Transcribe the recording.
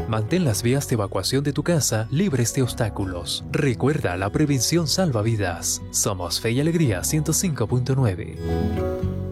Mantén las vías de evacuación de tu casa libres de obstáculos. Recuerda, la prevención salva vidas. Somos Fe y Alegría 105.9.